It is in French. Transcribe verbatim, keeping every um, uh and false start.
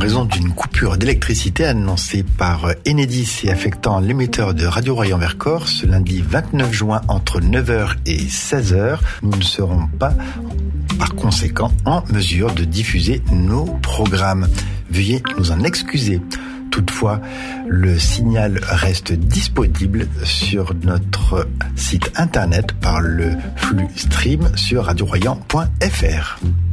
raison d'une coupure d'électricité annoncée par Enedis et affectant l'émetteur de Radio Royan Vercors ce lundi vingt-neuf juin entre neuf heures et seize heures, nous ne serons pas, par conséquent, en mesure de diffuser nos programmes. Veuillez nous en excuser. Toutefois, le signal reste disponible sur notre site internet par le flux stream sur radio royan point f r.